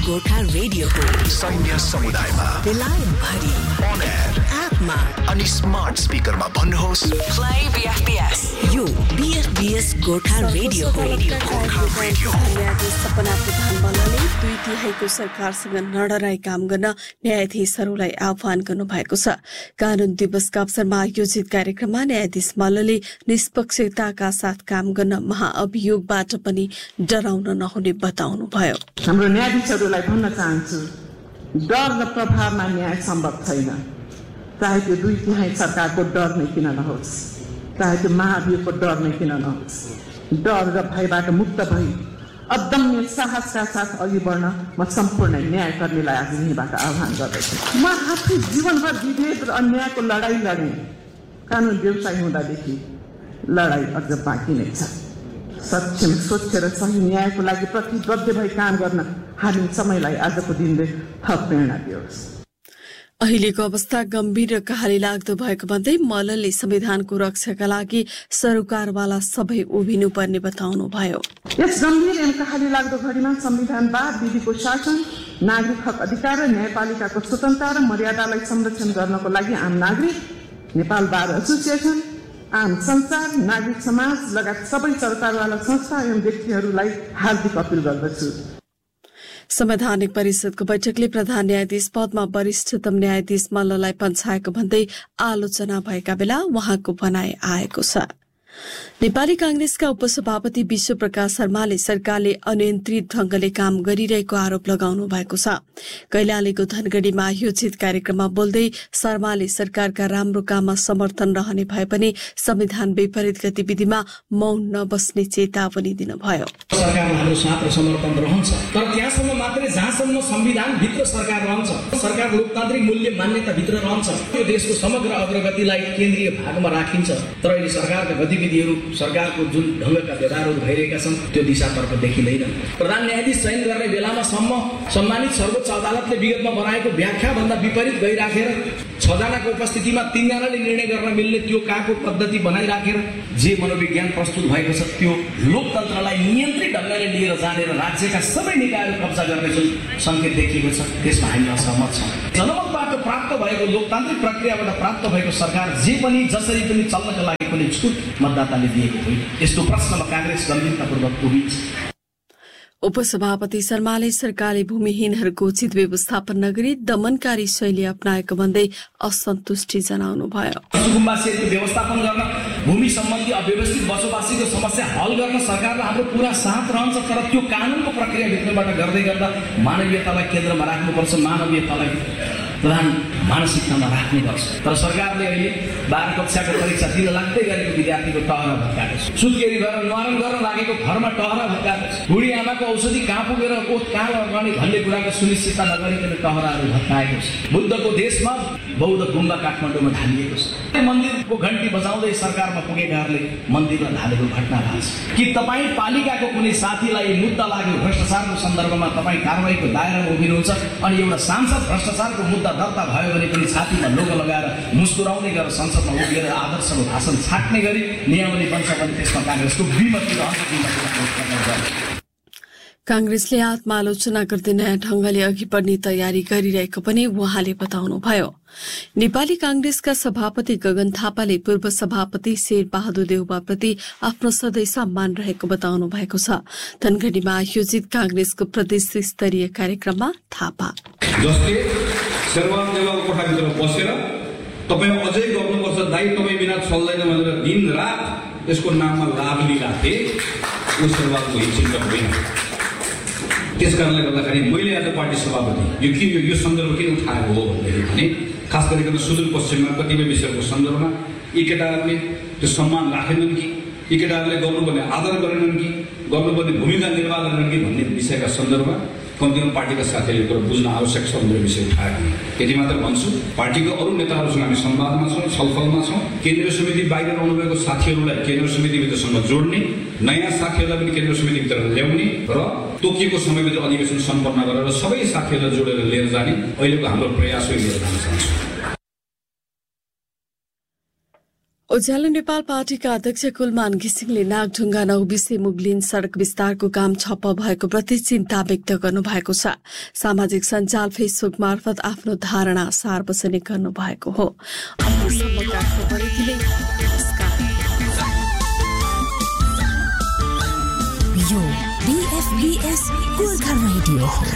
गोर्खा रेडियोको सैन्य समुदायमा बेलायत भरि अन एयर एपमा अनि स्मार्ट स्पिकरमा भन्नुहोस् प्ले बीएफबीएस यो बीएफबीएस गोर्खा रेडियोको सपना प्रधान मल्लले 2/3 सरकारसँग नडराई काम गर्न न्यायाधीशहरूलाई आह्वान गर्नु भएको छ। कानून दिवसका अवसरमा आयोजित कार्यक्रममा न्यायाधीश मल्लले निष्पक्षताका साथ काम गर्न महाअभियोगबाट पनि डराउन नहुने बताउनुभयो। हाम्रो न्यायाधीशहरूलाई भन्न चाहन्छु, डर र प्रभावमा न्याय सम्भव छैन। चाहे त्यो 2/3 सरकारको डर नै किन नहोस्, चाहे त्यो महाअभियोगको डर नै किन नहोस्, डर र भयबाट मुक्त भई अदम्य साहसका साथ अघि बढ्न म सम्पूर्ण न्यायकर्मीलाई आज यहीँबाट आह्वान गर्दछु। म आफै जीवनभर विभेद र अन्यायको लडाईँ लडेँ। कानुन व्यवसाय हुँदादेखि लडाईँ अझ बाँकी नै छ। सक्षम स्वच्छ र सही न्यायको लागि प्रतिबद्ध भई काम गर्न हामी समयलाई आजको दिनले थप प्रेरणा दियोस्। अहिलेको अवस्था गम्भीर र कहाली लाग्दो भएको भन्दै मल्लले संविधानको रक्षाका लागि सरकारवाला सबै उभिनुपर्ने बताउनुभयो। यस गम्भीर एवं कहाली लाग्दो घडीमा संविधानवाद, विधिको शासन, नागरिक हक अधिकार र न्यायपालिकाको स्वतन्त्रता र मर्यादालाई संरक्षण गर्नको लागि आम नागरिक, नेपाल बार एसोसिएसन, आम संसार, नागरिक समाज लगायत सबै सरकारवाला संस्था एवं व्यक्तिहरूलाई हार्दिक अपील गर्दछु। संवैधानिक परिषदको बैठकले प्रधान न्यायाधीश पदमा वरिष्ठतम न्यायाधीश मल्ललाई पन्छाएको भन्दै आलोचना भएका बेला उहाँको भनाई आएको छ। नेपाली कांग्रेसका उपसभापति विश्वप्रकाश शर्माले सरकारले अनियन्त्रित ढंगले काम गरिरहेको आरोप लगाउनु भएको छ। कैलालीको धनगढ़ीमा आयोजित कार्यक्रममा बोल्दै शर्माले सरकारका राम्रो काममा समर्थन रहने भए पनि संविधान विपरीत गतिविधिमा मौन नबस्ने चेतावनी दिनुभयो। सरकारमा हाम्रो साथ र समर्थन रहन्छ, तर त्यहाँसम्म मात्रै जहाँसम्म संविधान भित्र सरकार रहन्छ, सरकार लोकतान्त्रिक मूल्य मान्यता भित्र रहन्छ। यो देशको समग्र अग्रगतिलाई केन्द्रीय भागमा राखिन्छ। तर अहिले सरकारका गतिविधिहरू, सरकारको जुन ढंगका व्यवहारहरू भइरहेका छन् त्यो दिशातर्फ देखिँदैन। प्रधान न्यायाधीश चयन गर्ने बेलामा सम्मानित सर्वोच्च अदालतले विगतमा बनाएको व्याख्या भन्दा विपरीत गइराखेर 6 जनाको उपस्थितिमा 3 जनाले निर्णय गर्न मिल्ने त्यो काको पद्धति बनाइराखेर जे मनोविज्ञान प्रस्तुत भएको छ त्यो लोकतन्त्रलाई नियन्त्रित ढंगले लिएर जाने र राज्यका सबै निकायहरू कब्जा गर्ने जुन संकेत देखिएको छ त्यसमा हामी असहमत छौँ। जनमतबाट प्राप्त भएको लोकतान्त्रिक प्रक्रियाबाट प्राप्त भएको सरकार जे पनि जसरी पनि चल्नका लागि कुनै छुट मतदाताले दिएको होइन। यस्तो प्रश्नमा कांग्रेस गम्भीरतापूर्वक उभिन्छ। उपसभापति शर्माले सरकारले भूमिहीनहरूको उचित व्यवस्थापन नगरी दमनकारी शैली अपनाएको भन्दै असन्तुष्टि जनाउनुभयो। सुकुम्बासीहरूको व्यवस्थापन गर्न, भूमि सम्बन्धी अव्यवस्थित बसोबासीको समस्या हल गर्न सरकारलाई हाम्रो पूरा साथ रहन्छ, तर त्यो कानूनको प्रक्रिया भित्रबाट गर्दै गर्दा मानवीयतालाई केन्द्रमा राख्नुपर्छ, मानवीयतालाई प्रधान मानसिकतामा राख्ने गर्छ। तर सरकारले अहिले 12 कक्षाको परीक्षा दिन लाग्दै गरेको विद्यार्थीको टहरा भत्काएको छ। सुत्केरी गरेर न्वारन गर्न लागेको घरमा टहरा भत्काएको छ। बुढी आमाको औषधि कहाँ पुगेर ओत कहाँ लगाउने भन्ने कुराको सुनिश्चितता नगरिकन टहराहरू भत्काएको छ। बुद्धको देशमा बौद्ध गुम्बा काठमाडौँमा ढालिएको छ। मन्दिरको घण्टी बजाउँदै सरकारमा पुगेकाहरूले मन्दिरमा ढालेको घटना भएको छ। कि तपाईँ पालिकाको कुनै साथीलाई मुद्दा लाग्यो भ्रष्टाचारको सन्दर्भमा तपाईँ कारबाहीको दायरामा उभिनुहुन्छ अनि एउटा सांसद भ्रष्टाचारको मुद्दा दर्ता भयो भने पनि छातीमा लोगो लगाएर मुस्कुराउने गरेर संसदमा उभिएर आदर्शको भाषण छाट्ने गरी नियमावली बन्छ भने त्यसमा कांग्रेसको विमति रहन्छ। कांग्रेसले आत्मालोचना गर्दै नयाँ ढंगले अघि बढ्ने तयारी गरिरहेको पनि उहाँले बताउनुभयो। नेपाली कांग्रेसका सभापति गगन थापाले पूर्व सभापति शेर बहादुर देउवाप्रति आफ्नो सधैँ सम्मान रहेको बताउनु भएको छ। धनगढ़ीमा आयोजित कांग्रेसको प्रदेश स्तरीय कार्यक्रममा थापा जसले शेरबहादुर देउवाको कोठाभित्र बसेर तपाईँ अझै गर्नुपर्छ दाइ, तपाईँ बिना चल्दैन भनेर दिन रात यसको नाममा लाभ लिइराखे यो शेरबहादुरको हितचिन्तक होइन। त्यस कारणले गर्दाखेरि मैले आज पार्टी सभापति यो सन्दर्भ किन उठाएको हो भन्दाखेरि खास गरिकन सुदूरपश्चिममा कतिपय विषयको सन्दर्भमा यी केटाहरूले त्यो सम्मान राखेनन् कि, यी केटाहरूले गर्नुपर्ने आदर गरेनन् कि, गर्नुपर्ने भूमिका निर्वाह गरेनन् कि भन्ने विषयका सन्दर्भमा कम्तीमा पार्टीका साथीहरूले कुरा बुझ्न आवश्यक छ भनेर विषय उठाएको। यति मात्र भन्छु, पार्टीको अरू नेताहरूसँग हामी संवादमा छौँ, छलफलमा छौँ। केन्द्रीय समिति बाहिर रहनुभएको साथीहरूलाई केन्द्रीय समितिभित्रसँग जोड्ने, नयाँ साथीहरूलाई पनि केन्द्रीय समितिभित्र ल्याउने र तोकिएको समयभित्र अधिवेशन सम्पन्न गरेर सबै साथीहरूलाई जोडेर लिएर जाने अहिलेको हाम्रो प्रयास लिएर जान चाहन्छौँ। उज्यालो नेपाल पार्टीका अध्यक्ष कुलमान घिसिङले नागढुङ्गा नौबिसे मुगलिन सड़क विस्तारको काम ठप्प भएको प्रति चिन्ता व्यक्त गर्नुभएको छ। सामाजिक सञ्जाल फेसबुक मार्फत आफ्नो धारणा सार्वजनिक गर्नुभएको हो। यो BFBS गोर्खा रेडियो हो।